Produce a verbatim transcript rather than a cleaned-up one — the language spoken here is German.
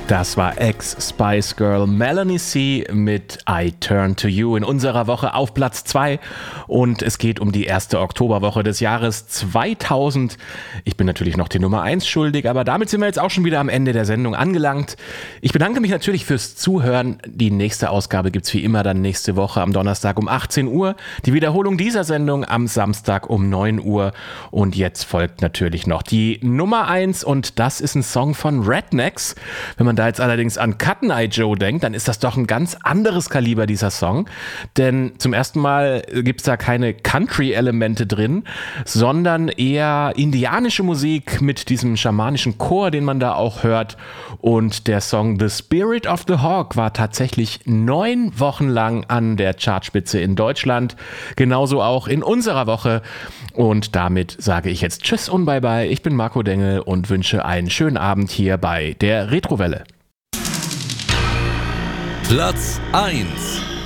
Das war Ex-Spice Girl Melanie C. mit I Turn to You in unserer Woche auf Platz zwei. Und es geht um die erste Oktoberwoche des Jahres zweitausend. Ich bin natürlich noch die Nummer eins schuldig, aber damit sind wir jetzt auch schon wieder am Ende der Sendung angelangt. Ich bedanke mich natürlich fürs Zuhören. Die nächste Ausgabe gibt's wie immer dann nächste Woche am Donnerstag um achtzehn Uhr. Die Wiederholung dieser Sendung am Samstag um neun Uhr. Und jetzt folgt natürlich noch die Nummer eins und das ist ein Song von Rednex. Wenn man da jetzt allerdings an Cotton Eye Joe denkt, dann ist das doch ein ganz anderes Kaliber, dieser Song. Denn zum ersten Mal gibt es da keine Country-Elemente drin, sondern eher indianische Musik mit diesem schamanischen Chor, den man da auch hört. Und der Song The Spirit of the Hawk war tatsächlich neun Wochen lang an der Chartspitze in Deutschland. Genauso auch in unserer Woche. Und damit sage ich jetzt Tschüss und Bye-bye. Ich bin Marco Dengel und wünsche einen schönen Abend hier bei der Retrowelle. Platz eins.